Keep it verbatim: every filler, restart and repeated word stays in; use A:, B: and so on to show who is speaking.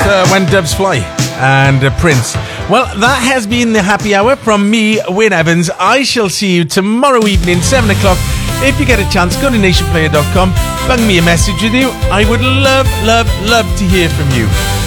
A: uh, When Doves Fly and uh, Prince. Well, that has been the happy hour from me, Wayne Evans. I shall see you tomorrow evening, seven o'clock. If you get a chance, go to nation player dot com, bung me a message with you. I would love, love, love to hear from you.